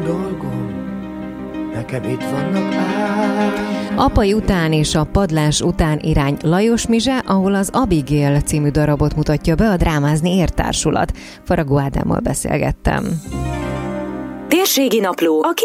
dolgom, nekem itt vannak ám. Apai után és a padlás után irány Lajos Mizse, ahol az Abigail című darabot mutatja be a Drámázni Értársulat. Faragó Ádámmal beszélgettem. Térségi Napló a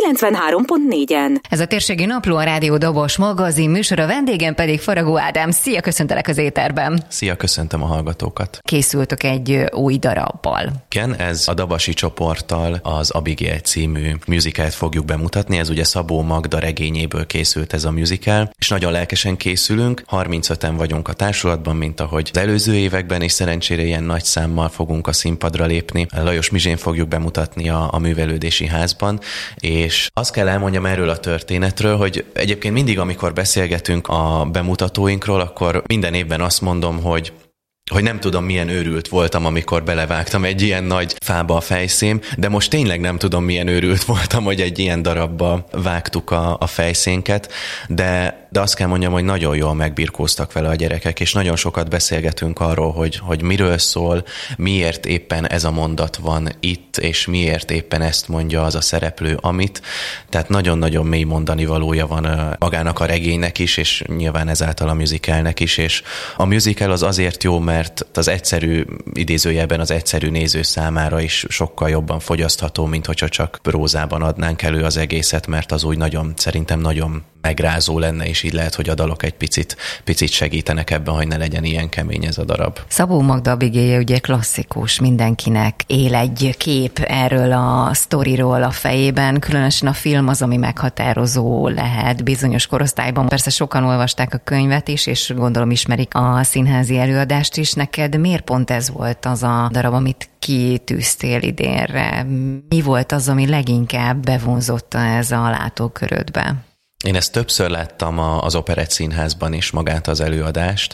93.4-en. Ez a Térségi Napló, a Rádió Dobos magazin műsora, vendégem pedig Faragó Ádám. Szia, köszöntelek az éterben. Szia, köszöntöm a hallgatókat. Készültök egy új darabbal. Igen, ez a Dabasi csoporttal az Abigail című musicalt fogjuk bemutatni. Ez ugye Szabó Magda regényéből készült ez a musical, és nagyon lelkesen készülünk. 35-en vagyunk a társulatban, mint ahogy az előző években, és szerencsére ilyen nagy számmal fogunk a színpadra lépni. Lajos Mizsén fogjuk bemutatni a művelődési házban, és azt kell elmondjam erről a történetről, hogy egyébként mindig, amikor beszélgetünk a bemutatóinkról, akkor minden évben azt mondom, hogy nem tudom, milyen őrült voltam, amikor belevágtam egy ilyen nagy fába a fejszém, de most tényleg nem tudom, milyen őrült voltam, hogy egy ilyen darabba vágtuk a fejszénket, de azt kell mondjam, hogy nagyon jól megbirkóztak vele a gyerekek, és nagyon sokat beszélgetünk arról, hogy miről szól, miért éppen ez a mondat van itt, és miért éppen ezt mondja az a szereplő, amit. Tehát nagyon-nagyon mély mondani valója van magának a regénynek is, és nyilván ezáltal a musicalnek is, és a musical az azért jó, mert az egyszerű, idézőjelben az egyszerű néző számára is sokkal jobban fogyasztható, mint hogyha csak prózában adnánk elő az egészet, mert az úgy szerintem nagyon megrázó lenne, és így lehet, hogy a dalok egy picit segítenek ebben, hogy ne legyen ilyen kemény ez a darab. Szabó Magda Abigail ugye klasszikus, mindenkinek él egy kép erről a sztoriról a fejében, különösen a film az, ami meghatározó lehet bizonyos korosztályban. Persze sokan olvasták a könyvet is, és gondolom ismerik a színházi előadást is. Neked miért pont ez volt az a darab, amit kitűztél idénre? Mi volt az, ami leginkább bevonzotta ez a látókörödbe? Én ezt többször láttam az Operett Színházban is, magát az előadást,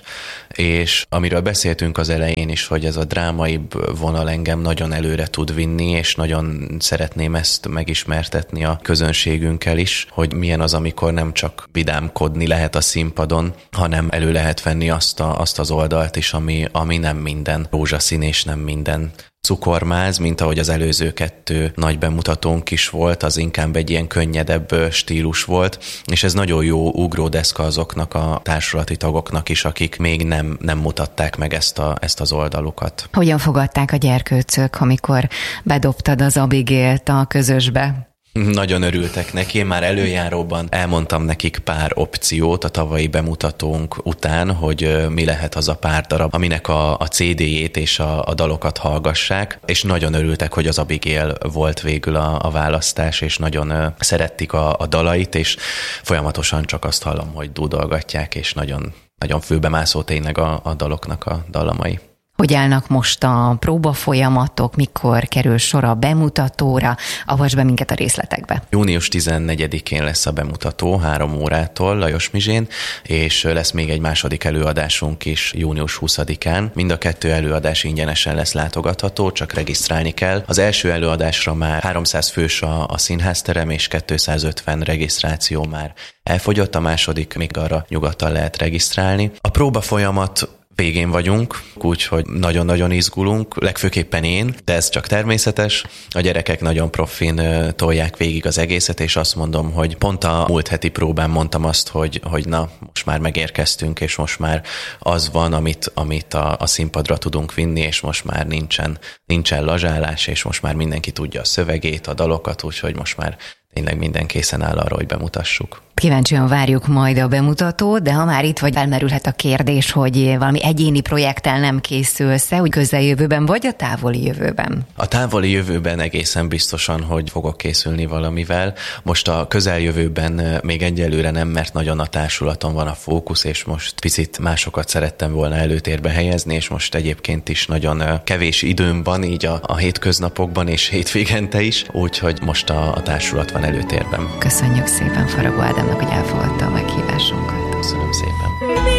és amiről beszéltünk az elején is, hogy ez a drámaibb vonal engem nagyon előre tud vinni, és nagyon szeretném ezt megismertetni a közönségünkkel is, hogy milyen az, amikor nem csak vidámkodni lehet a színpadon, hanem elő lehet venni azt az oldalt is, ami nem minden rózsaszín és nem minden cukormáz, mint ahogy az előző 2 nagy bemutatónk is volt, az inkább egy ilyen könnyedebb stílus volt, és ez nagyon jó ugródeszka azoknak a társulati tagoknak is, akik még nem mutatták meg ezt az oldalukat. Hogyan fogadták a gyerkőcök, amikor bedobtad az Abigailt a közösbe? Nagyon örültek neki, én már előjáróban elmondtam nekik pár opciót a tavalyi bemutatónk után, hogy mi lehet az a pár darab, aminek a CD-jét és a dalokat hallgassák, és nagyon örültek, hogy az Abigail volt végül a választás, és nagyon szerették a dalait, és folyamatosan csak azt hallom, hogy dúdolgatják, és nagyon, nagyon főbemászó tényleg a daloknak a dallamai. Hogy állnak most a próbafolyamatok, mikor kerül sor a bemutatóra? Avasd be minket a részletekbe. Június 14-én lesz a bemutató 3 órától Lajos Mizsén, és lesz még egy második előadásunk is június 20-án. Mind a 2 előadás ingyenesen lesz látogatható, csak regisztrálni kell. Az első előadásra már 300 fős a színházterem, és 250 regisztráció már elfogyott, a második még arra nyugodtan lehet regisztrálni. A próbafolyamat végén vagyunk, úgyhogy nagyon-nagyon izgulunk, legfőképpen én, de ez csak természetes. A gyerekek nagyon profin tolják végig az egészet, és azt mondom, hogy pont a múlt heti próbán mondtam azt, hogy na, most már megérkeztünk, és most már az van, amit a színpadra tudunk vinni, és most már nincsen lazsálás, és most már mindenki tudja a szövegét, a dalokat, úgyhogy most már tényleg minden készen áll arra, hogy bemutassuk. Kíváncsian várjuk majd a bemutatót, de ha már itt vagy, felmerülhet a kérdés, hogy valami egyéni projekttel nem készülsz-e, úgy közeljövőben vagy a távoli jövőben? A távoli jövőben egészen biztosan, hogy fogok készülni valamivel. Most a közeljövőben még egyelőre nem, mert nagyon a társulaton van a fókusz, és most picit másokat szerettem volna előtérbe helyezni, és most egyébként is nagyon kevés időm van így a hétköznapokban és hétvégente is, úgyhogy most a társulat van előtérben. Köszönjük szépen Faragó Ádámnak, hogy elfogadta a meghívásunkat. Köszönöm szépen.